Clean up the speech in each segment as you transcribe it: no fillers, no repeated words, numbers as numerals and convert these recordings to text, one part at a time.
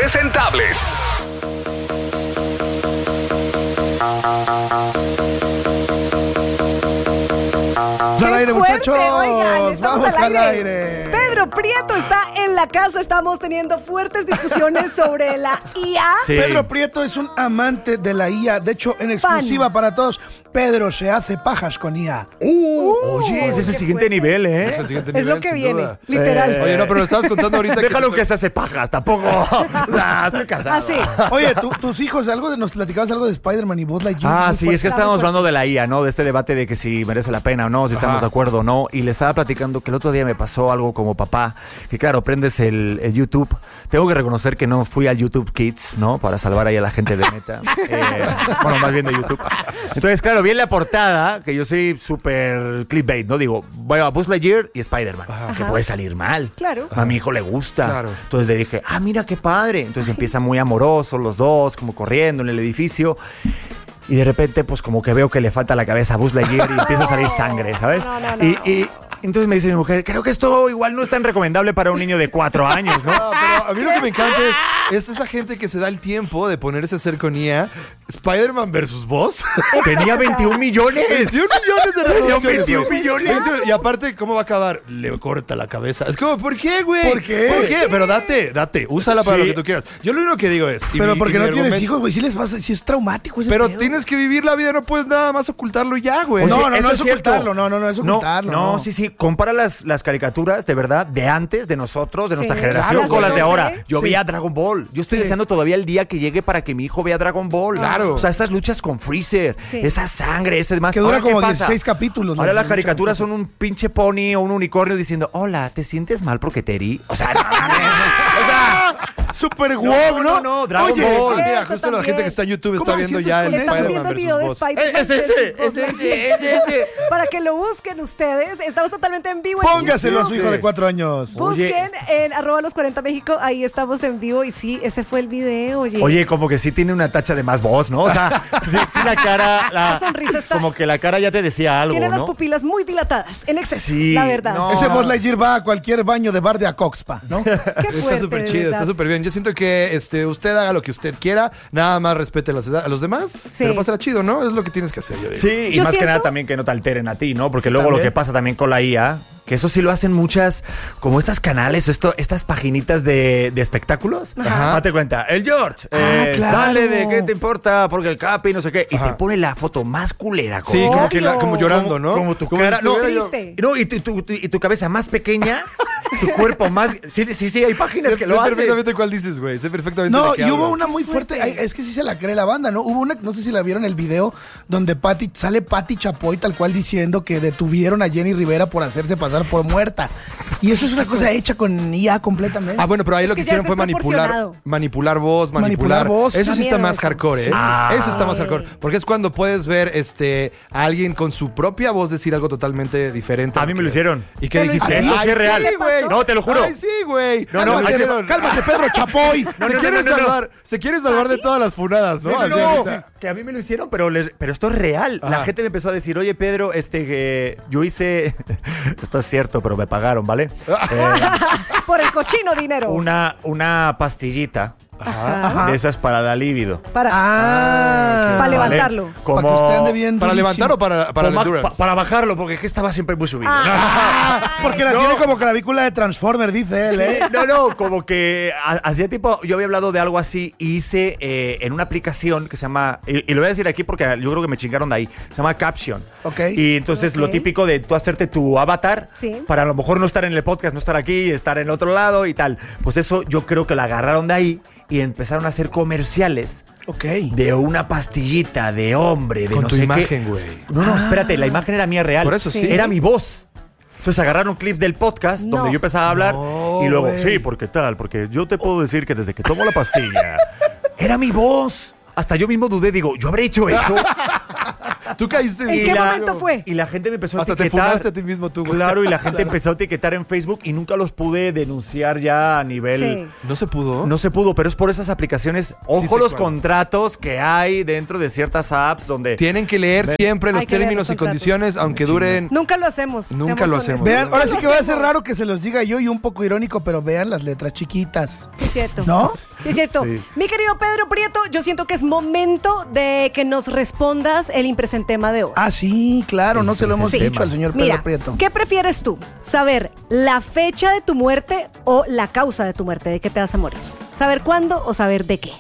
impresentables. Al aire, fuerte, muchachos. oigan, estamos Vamos al al aire. aire. Pedro Prieto está en la casa. Estamos teniendo fuertes discusiones sobre la IA. Sí. Pedro Prieto es un amante de la IA. De hecho, en exclusiva para todos, Pedro se hace pajas con IA. Oye, ese es el qué siguiente fuerte. nivel, ¿eh? Es el siguiente Es nivel, lo que sin viene, duda. literal. Oye, no, pero lo estabas contando ahorita. Déjalo que se hace pajas, tampoco. Estoy casado. Así. Oye, tus hijos, nos platicabas algo de Spider-Man y Buzz Lightyear. Ah, Muy sí, fuerte. es que estábamos hablando de la IA, ¿no? De este debate de que si merece la pena o no, si estamos de acuerdo o no. Y le estaba platicando que el otro día me pasó algo como papá, que claro, prendes el YouTube. Tengo que reconocer que no fui al YouTube Kids, ¿no? Para salvar ahí a la gente de Meta. Bueno, más bien de YouTube. Entonces, claro, vi en la portada, que yo soy súper clickbait, ¿no? Digo, voy a Buzz Lightyear y Spider-Man, que puede salir mal. Claro. A mi hijo le gusta. Claro. Entonces le dije, mira qué padre. Entonces empiezan muy amorosos los dos, como corriendo en el edificio. Y de repente, pues como que veo que le falta la cabeza a Buzz Lightyear y empieza a salir sangre, ¿sabes? No. Y entonces me dice mi mujer, creo que esto igual no es tan recomendable para un niño de 4 años, ¿no? No, pero a mí lo que me encanta es esa gente que se da el tiempo de ponerse a hacer con IA. Spider-Man versus Buzz. Tenía 21 millones. 21 millones de reproducciones. 21 güey. millones. 21. Y aparte, ¿cómo va a acabar? Le corta la cabeza. Es como, ¿por qué, güey? ¿Por qué? ¿Por qué? Pero date. Úsala para Sí. lo que tú quieras. Yo lo único que digo es... y Pero mi- porque y mi no tienes argumento- hijos, güey. Si es traumático ese Pero pedo. tienes que vivir la vida, no puedes nada más ocultarlo ya, güey. No, Oye, eso es cierto. ocultarlo. No, es ocultarlo. No, sí. Compara las caricaturas, de verdad, de antes, de nosotros, de Sí, nuestra generación, claro, con las de ¿no? ahora. Sí. Yo Sí. veía Dragon Ball. Yo estoy Sí. deseando todavía el día que llegue para que mi hijo vea Dragon Ball. Claro. O sea, estas luchas con Freezer, Sí. esa sangre, ese demás. Que dura Ahora, ¿qué como pasa? 16 capítulos, ¿no? Ahora las Mucha caricaturas cosa. son un pinche pony o un unicornio diciendo, hola, ¿te sientes mal porque te herí? O sea, no mames. O sea, Super wow, ¿no? no, Dragon Oye, Ball. Mira, Cierto, justo la también. gente que está en YouTube está ¿Cómo viendo sientes ya con el eso? Estamos Spider-Man viendo el video versus de Buzz. Spider-Man. Es ese. Para que lo busquen ustedes. Estamos totalmente en vivo. en Póngaselo a su YouTube. hijo de 4 años. Busquen en @los40 México. Ahí estamos en vivo. Y sí, ese fue el video. Oye, como que sí tiene una tacha de más voz, ¿no? O sea, sí la cara, La sonrisa está- como que la cara ya te decía algo, Tiene las ¿no? pupilas muy dilatadas. En exceso, Sí, la verdad. no. Ese Buzz Lightyear va a cualquier baño de bar de Acoxpa, ¿no? Qué Está fuerte, súper de chido, verdad. está súper bien. Yo siento que usted haga lo que usted quiera, nada más respete a los demás, Sí. pero pásala chido, ¿no? Es lo que tienes que hacer, yo digo. Sí, y Yo más que siento- nada también que no te alteren a ti, ¿no? Porque Sí, luego lo también. que pasa también con la IA, que eso sí lo hacen muchas, como estas canales, estas paginitas de espectáculos. Ajá. Date cuenta, el George claro. sale de qué te importa, porque el Capi, no sé qué, y Ajá. te pone la foto más culera. Sí, Obvio. como que como llorando, ¿no? Como tu si cara, no, estuviera yo- Triste. No, y tu cabeza más pequeña, tu cuerpo más... Sí, hay páginas Sé, que sé lo hacen. perfectamente cuál dices, güey. Sé perfectamente No, de qué y hubo hablas. una muy fuerte, ay, es que sí se la cree la banda, ¿no? Hubo una, no sé si la vieron el video, donde sale Patti Chapoy tal cual diciendo que detuvieron a Jenny Rivera por hacerse pasar por muerta. Y eso es una cosa hecha con IA completamente. Ah, bueno, pero ahí Es lo que que ya hicieron está fue proporcionado. manipular voz, Manipular voz. Eso Da sí está miedo más eso. hardcore, ¿eh? Sí. Eso está más hardcore. Porque es cuando puedes ver a alguien con su propia voz decir algo totalmente diferente. A mí me lo hicieron. ¿Y qué ¿Te lo dijiste? hicieron? Esto sí es real. Sí, güey. No, te lo juro. Ay, sí, güey. No, Cálmate, ahí te va. Pedro. Cálmate, Pedro Chapoy. Se quiere salvar de todas las funadas, ¿no? Así, No, así. que a mí me lo hicieron, pero esto es real. La Ajá. gente me empezó a decir, oye, Pedro, que yo hice... Esto es cierto, pero me pagaron, ¿vale? Por el cochino dinero. Una pastillita de esas para la libido. Para Ah, Para ¿vale? levantarlo. Como... para que usted ande bien ¿Para durísimo. levantar o para el endurance? para bajarlo, porque es que estaba siempre muy subido. Porque la No. tiene como clavícula de Transformer, dice él, ¿eh? No, como que hacía tipo, yo había hablado de algo así, y hice en una aplicación que se llama, y lo voy a decir aquí porque yo creo que me chingaron de ahí, se llama Caption. Ok. Y entonces Ok. lo típico de tú hacerte tu avatar, Sí. para a lo mejor no estar en el podcast, no estar aquí, estar en otro lado y tal. Pues eso yo creo que lo agarraron de ahí y empezaron a hacer comerciales Ok. de una pastillita de hombre, de Con no tu sé imagen, qué. güey. No, espérate, la imagen era mía real. Por eso sí. Era mi voz. Entonces agarraron clips del podcast No. donde yo empezaba a hablar No, y luego, güey. sí, porque tal, porque yo te puedo decir que desde que tomo la pastilla, era mi voz. Hasta yo mismo dudé, digo, ¿yo habré hecho eso? Tú caíste ¿En qué momento fue? Y la gente me empezó a Hasta te etiquetar. fumaste a ti mismo tú, güey. Claro, y la gente empezó a etiquetar en Facebook y nunca los pude denunciar ya a nivel... Sí. ¿No se pudo? No se pudo, pero es por esas aplicaciones. Ojo sé los cuáles. contratos que hay dentro de ciertas apps donde... Tienen que leer siempre los Hay que leer términos los y condiciones, aunque duren... Nunca lo hacemos. Nunca seamos lo hacemos. honestos. Vean, ahora sí Nunca que lo va a ser hacemos. raro que se los diga yo y un poco irónico, pero vean las letras chiquitas. Sí, es cierto. ¿No? Sí, es cierto. Sí. Mi querido Pedro Prieto, yo siento que es momento de que nos respondas el impresentema de hoy. Ah, sí, claro, no se lo hemos Sí. dicho al señor Pedro Mira, Prieto. ¿qué prefieres tú? ¿Saber la fecha de tu muerte o la causa de tu muerte? ¿De qué te vas a morir? ¿Saber cuándo o saber de qué?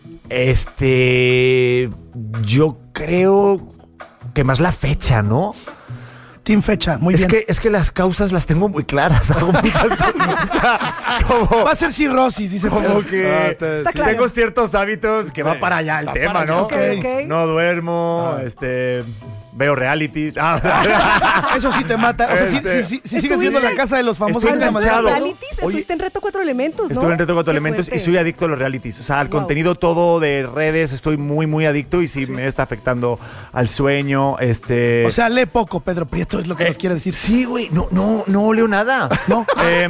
Yo creo que más la fecha, ¿no? Team Fecha, muy Es bien. que las causas las tengo muy claras. Hago muchas cosas. O sea, como, Va a ser cirrosis, dice Pedro. como que Está claro. tengo ciertos hábitos que va para allá el Va tema, para allá, ¿no? ok. Ok. No duermo, veo realities. Eso sí te mata. O sea, si sigues viendo La Casa de los Famosos Estoy de esa manera. enganchado. ¿Realities? Oye, Estuviste en Reto 4 Elementos, ¿no? Estuve en Reto 4 Qué Elementos y fuerte. soy adicto a los realities. O sea, al Wow. contenido todo de redes estoy muy, muy adicto y sí me está afectando al sueño. O sea, lee poco, Pedro Prieto, es lo que nos quiere decir. Sí, güey, no leo nada. No.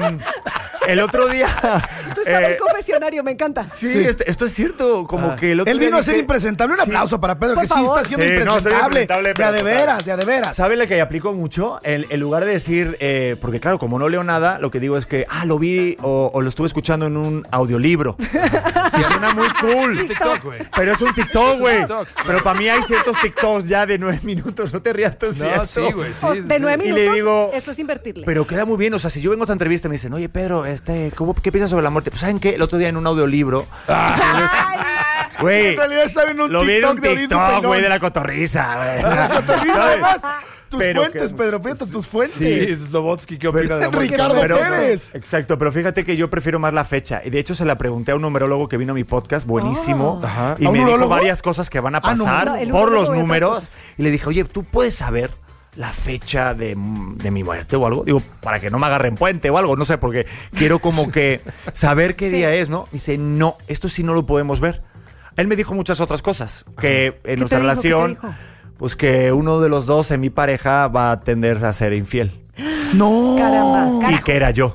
El otro día... Tú estás en el confesionario, me encanta. Sí, Sí. Esto es cierto. Como que el otro Él día vino a ser dije- impresentable. Un Sí. aplauso para Pedro, Por que sí favor. está siendo Sí, no, soy impresentable. impresentable, De pero a de total. veras, de a de veras. ¿Sabe la que aplico mucho? En lugar de decir, porque claro, como no leo nada, lo que digo es que, lo vi o lo estuve escuchando en un audiolibro. Sí, suena muy cool. TikTok, güey. Pero es un TikTok, güey. TikTok. Pero para mí hay ciertos TikToks ya de 9 minutos. No te rías tú. No, sí, güey. Sí, sí, De sí. 9 Y minutos, le digo- eso es invertirle. Pero queda muy bien. O sea, si yo vengo a esta entrevista y me dicen, oye, Pedro, ¿qué piensas sobre la muerte? Pues, ¿saben qué? El otro día en un audiolibro. Ay, Güey. En realidad está viendo un Lo vi en TikTok un de Odín TikTok, güey, Dupeinón. de la cotorriza, güey. Cotorrisa, ¿Sabes? además. Tus Pero fuentes, que- Pedro Prieto, tus fuentes. Sí, Slobodsky, ¿qué opina de la muerte? Ricardo Pero- Pérez. Exacto, pero fíjate que yo prefiero más la fecha. Y de hecho se la pregunté a un numerólogo que vino a mi podcast, buenísimo. Ajá. Y ¿A un me dijo numerólogo? varias cosas que van a Ah, no, pasar no, el por los numerólogo y otras números. cosas. Y le dije, oye, ¿tú puedes saber la fecha de mi muerte o algo? Digo, para que no me agarren puente o algo, no sé, porque quiero como que saber qué Sí. día es, ¿no? Dice, no, esto sí no lo podemos ver. Él me dijo muchas otras cosas, que en nuestra te dijo? ¿Qué te relación, dijo? pues que uno de los dos en mi pareja va a tender a ser infiel. No. Caramba. Y que era yo.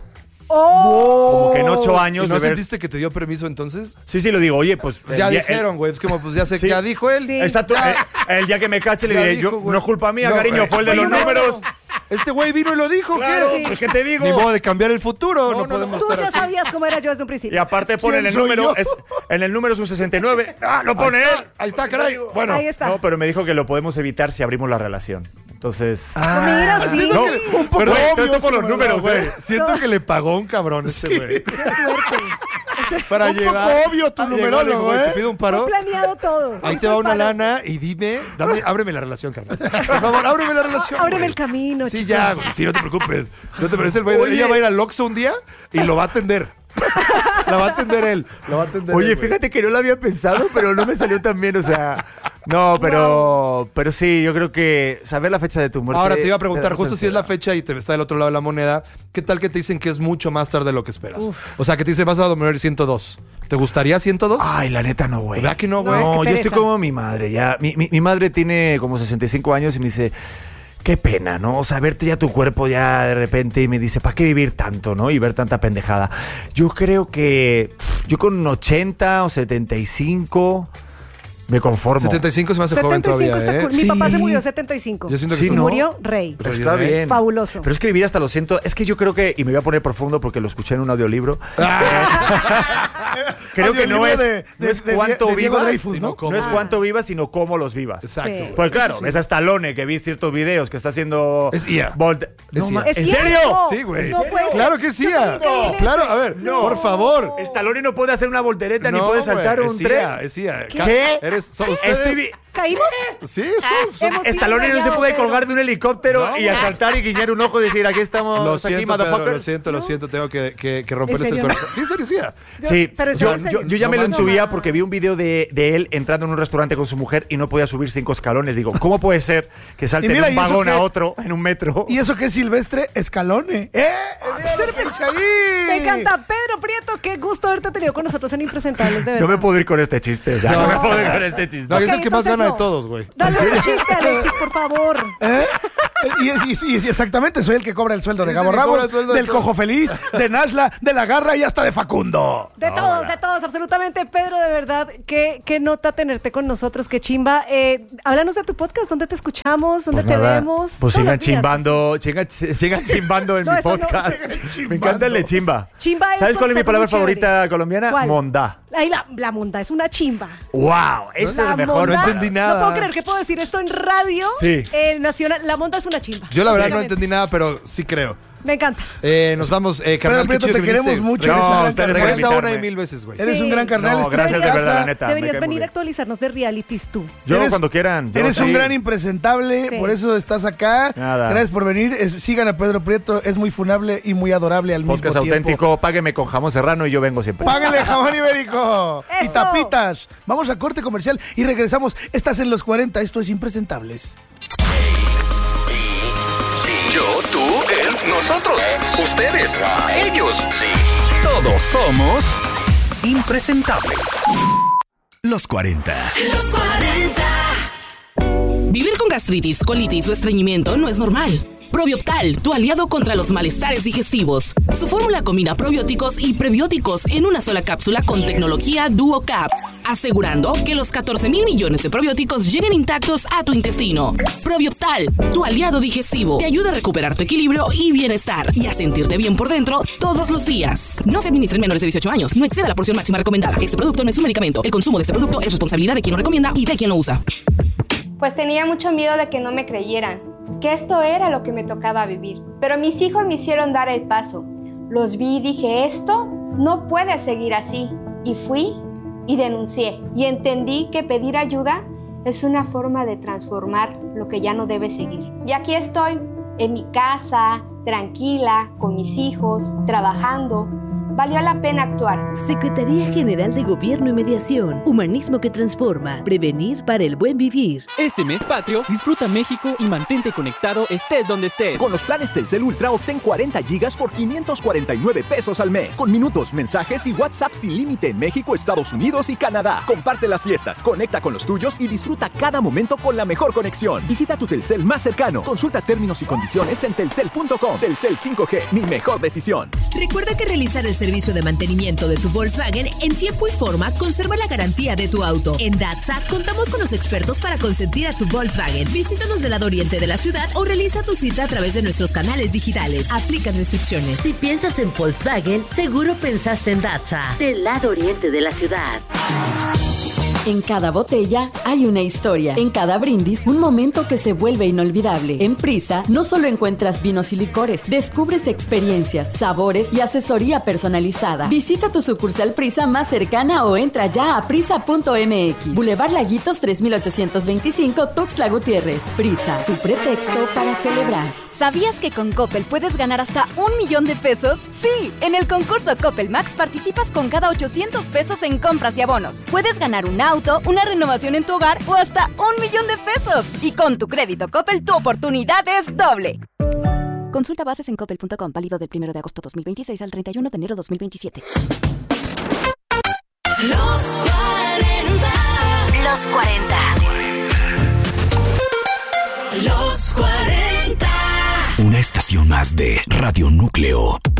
¡Oh! Como que en 8 ¿Y años no de ver... sentiste que te dio permiso entonces? Sí, lo digo. Oye, pues... Pues ya el día- dijeron, güey. Es como, pues ya sé, Sí. ya dijo él. Sí. Exacto. El día que me cache le Ya diré, dijo, yo, güey. no es culpa mía, No, cariño, güey. fue el de Oye, los no, números. Este güey vino y lo dijo, Claro, ¿qué? pues ¿qué te digo? Ni modo de cambiar el futuro, no, No, podemos Tú estar ya así. sabías cómo era yo desde un principio. Y aparte pone en ¿Quién el soy número, yo? en el número su 69. ¡Ah, lo pone él! Ahí está, caray. Bueno, Ahí está. No, pero me dijo que lo podemos evitar si abrimos la relación. Entonces... Mira, sí. siento No, que- un poco perdón, obvio esto por ese los números, número, güey. siento que le pagó un cabrón ese güey. Qué fuerte. Para Un poco llegar. obvio tu Llegó, numerólogo, le dijo, güey, ¿eh? Te pido un Fue paro. planeado todo. Ahí Hizo te va el una paro. lana y dime, ábreme la relación, carnal. Por favor, ábreme la relación. Ábreme güey. el camino, Sí, chico. ya, güey. Sí, no te preocupes. No te parece el güey. Oye. Ella va a ir al Oxxo un día y lo va a atender. La va a atender él. La va a atender Oye, él, güey. fíjate que no lo había pensado, pero no me salió tan bien, o sea... No, pero sí, yo creo que saber la fecha de tu muerte... Ahora te iba a preguntar, da justo si es la ansiedad. fecha y te está del otro lado de la moneda, ¿qué tal que te dicen que es mucho más tarde de lo que esperas? O sea, que te dicen vas a morir 102. ¿Te gustaría 102? Ay, la neta no, güey. ¿Verdad que no, güey? No, qué yo estoy pereza. como mi madre, ya. Mi madre tiene como 65 años y me dice, qué pena, ¿no? O sea, verte ya tu cuerpo ya de repente y me dice, ¿para qué vivir tanto, no? Y ver tanta pendejada. Yo creo que yo con 80 o 75 me conformo. 75 se me hace joven 75 todavía, está ¿eh? cool. Mi Sí. papá se murió 75. Yo siento que Sí, está- ¿no? Murió rey. Pero está bien. Fabuloso. Pero es que vivir hasta los 100... Es que yo creo que... Y me voy a poner profundo porque lo escuché en un audiolibro. Creo que no es, no es cuánto de Diego vivas, Dreyfus, sino ¿no? no es cuánto vivas, sino cómo los vivas. Exacto. Sí. Pues claro, Eso sí. ves a Stallone que vi ciertos videos que está haciendo... Es IA. No, Es ma- IA. ¿Es ¿En cierto? serio? Sí, güey. No puede ser. Claro que sí. Yo también caí en Claro, ese. a ver, por favor. Stallone no puede hacer una voltereta ni No, puede saltar güey, un es tren. IA, es IA. ¿Qué? Son ustedes. Estoy vi- ¿Caímos? Sí, son- Hemos sido Stallone no se engañados, puede Pedro. colgar de un helicóptero No, y güey. asaltar y guiñar un ojo y decir, aquí estamos, Lo aquí, siento, Pedro, motherfuckers. lo siento, tengo que romperles ¿En el serio? corazón. Sí, en serio, sí. Sí, pero en yo, serio. yo ya No me lo mames. subía porque vi un video de él entrando en un restaurante con su mujer y no podía subir 5 escalones. Digo, ¿cómo puede ser que salte Y mira, de un ¿y eso vagón qué? a otro en un metro? Y eso que es Silvestre Escalone. Me encanta. Pedro Prieto, qué gusto haberte tenido con nosotros en Impresentables, de verdad. No me puedo ir con este chiste. O sea, no, No, me puedo ir sí. con este chiste. No, es Ok, el que más entonces gana una de todos, güey. Dale un chiste, Alexis, por favor. Y exactamente, soy el que cobra el sueldo de Es Gabo el que cobra Ramos, el sueldo del de todos. Cojo Feliz, de Nashla, de La Garra y hasta de Facundo. De todos, absolutamente. Pedro, de verdad, qué nota tenerte con nosotros, qué chimba. Háblanos de tu podcast, ¿dónde te escuchamos? ¿Dónde te vemos? Pues Todos sigan los días, chimbando, sigan chimbando en No, mi eso no, podcast. sigan chimbando. Me encanta el de chimba. Chimba es ¿Sabes cuál es mi concepto palabra muy chévere. favorita colombiana? ¿Cuál? Mondá. Ay, la monda, es una chimba. ¡Wow! Esa es La la mejor. monda- No entendí nada. No puedo creer que puedo decir esto en radio Sí. nacional. La monda es una chimba. Yo la verdad no Básicamente. entendí nada, pero sí creo. Me encanta. Nos vamos, carnal. Pero qué Prieto, chido te que queremos viniste. mucho. No, eres un gran ustedes carnal. Regresa una invitarme. y 1000 veces, güey. Eres Sí. un gran carnal. No, estás en gracias de casa. verdad, la neta. me Deberías cae muy venir a bien. actualizarnos de realities tú. Yo Eres- cuando quieran. yo Eres sí. un gran impresentable, Sí. por eso estás acá. Nada. Gracias por venir. Sigan a Pedro Prieto, es muy funable y muy adorable al Podcast mismo tiempo. auténtico, págueme con jamón serrano y yo vengo siempre. Páguenle jamón ibérico y ¡Eso! tapitas. Vamos a corte comercial y regresamos. Estás en los 40, esto es Impresentables. Yo, tú, él, nosotros, ustedes, ellos. Todos somos impresentables. Los 40. Los 40. Vivir con gastritis, colitis o estreñimiento no es normal. Probioptal, tu aliado contra los malestares digestivos. Su fórmula combina probióticos y prebióticos en una sola cápsula con tecnología DuoCap, asegurando que los 14,000 millones de probióticos lleguen intactos a tu intestino. Probioptal, tu aliado digestivo, te ayuda a recuperar tu equilibrio y bienestar y a sentirte bien por dentro todos los días. No se administra en menores de 18 años, no exceda la porción máxima recomendada. Este producto no es un medicamento. El consumo de este producto es responsabilidad de quien lo recomienda y de quien lo usa. Pues tenía mucho miedo de que no me creyeran, que esto era lo que me tocaba vivir. Pero mis hijos me hicieron dar el paso. Los vi y dije, esto no puede seguir así. Y fui y denuncié. Y entendí que pedir ayuda es una forma de transformar lo que ya no debe seguir. Y aquí estoy, en mi casa, tranquila, con mis hijos, trabajando. Valió la pena actuar. Secretaría General de Gobierno y Mediación. Humanismo que transforma. Prevenir para el buen vivir. Este mes patrio, disfruta México y mantente conectado estés donde estés. Con los planes Telcel Ultra obtén 40 gigas por 549 pesos al mes. Con minutos, mensajes y WhatsApp sin límite en México, Estados Unidos y Canadá. Comparte las fiestas, conecta con los tuyos y disfruta cada momento con la mejor conexión. Visita tu Telcel más cercano. Consulta términos y condiciones en telcel.com. Telcel 5G, mi mejor decisión. Recuerda que realizar el servicio de mantenimiento de tu Volkswagen en tiempo y forma conserva la garantía de tu auto. En Datsa contamos con los expertos para consentir a tu Volkswagen. Visítanos del lado oriente de la ciudad o realiza tu cita a través de nuestros canales digitales. Aplican restricciones. Si piensas en Volkswagen, seguro pensaste en Datsa, del lado oriente de la ciudad. En cada botella hay una historia. En cada brindis, un momento que se vuelve inolvidable. En Prisa, no solo encuentras vinos y licores, descubres experiencias, sabores y asesoría personalizada. Visita tu sucursal Prisa más cercana o entra ya a prisa.mx. Boulevard Laguitos 3825, Tuxtla Gutiérrez. Prisa, tu pretexto para celebrar. ¿Sabías que con Coppel puedes ganar hasta 1 millón de pesos? Sí, en el concurso Coppel Max participas con cada 800 pesos en compras y abonos. Puedes ganar un auto, una renovación en tu hogar o hasta 1 millón de pesos. Y con tu crédito Coppel, tu oportunidad es doble. Consulta bases en coppel.com, válido del 1 de agosto 2026 al 31 de enero 2027. Los 40. Los 40. Los 40. Una estación más de Radio Núcleo.